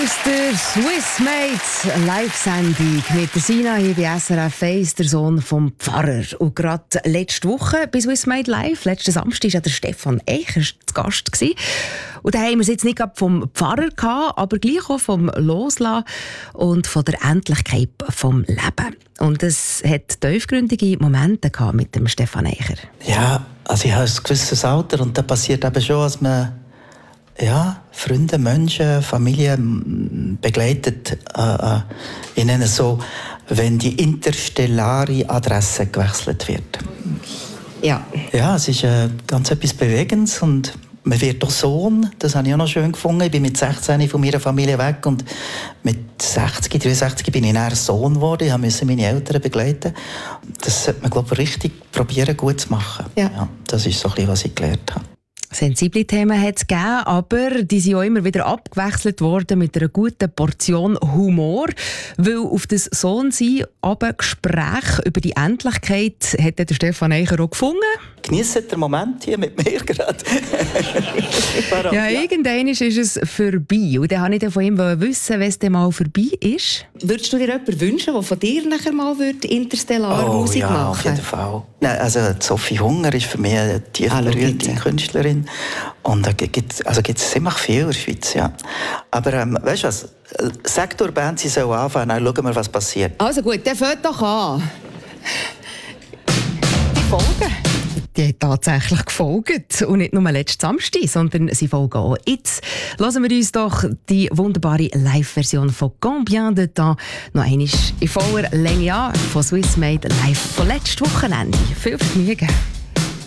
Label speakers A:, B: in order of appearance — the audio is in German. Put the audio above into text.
A: aus der Swissmade Live-Sendung mit der Sina hier bei SRF 1, der Sohn vom Pfarrer. Und gerade letzte Woche bei Swissmade Live, letzten Samstag, war ja der Stefan Eicher zu Gast. Und da haben wir es jetzt nicht gerade vom Pfarrer gehabt, aber gleich auch vom Loslassen und von der Endlichkeit vom Leben. Und es hat tiefgründige Momente gehabt mit dem Stefan Eicher.
B: Ja, also ich habe ein gewisses Alter und da passiert eben schon, dass man Freunde, Menschen, Familien begleitet. Ich nenne es so, wenn die interstellare Adresse gewechselt wird.
A: Ja.
B: Ja, es ist ganz etwas Bewegendes und man wird doch Sohn. Das habe ich auch noch schön gefunden. Ich bin mit 16 von meiner Familie weg und mit 63 bin ich dann Sohn geworden. Ich musste meine Eltern begleiten. Das sollte man, glaube ich, richtig probieren, gut zu machen.
A: Ja.
B: Das ist so ein bisschen, was ich gelernt habe.
A: Sensible Themen hat es gegeben, aber die sind auch immer wieder abgewechselt worden mit einer guten Portion Humor. Weil auf das Sohnsein aber Gespräch über die Endlichkeit hat der Stefan Eicher auch gefunden.
B: Genießt den Moment hier mit mir gerade.
A: Irgendwann ist es vorbei. Und dann wollte ich von ihm wissen, wenn es dann mal vorbei ist. Würdest du dir jemanden wünschen, der von dir nachher mal interstellar Musik machen würde?
B: Auf jeden Fall. Nein, also Sophie Hunger ist für mich eine tief berührte Künstlerin. Und da gibt es ziemlich viel in der Schweiz. Ja. Aber weißt du was? Sag der Band, sie soll anfangen, dann schauen wir, was passiert.
A: Also gut, der fängt doch an. Die Folgen. Die hat tatsächlich gefolgt. Und nicht nur letzten Samstag, sondern sie folgen auch jetzt. Lassen wir uns doch die wunderbare Live-Version von «Combien de temps» noch einmal in voller Länge an von Swissmade Live von letztem Wochenende. Viel Vergnügen.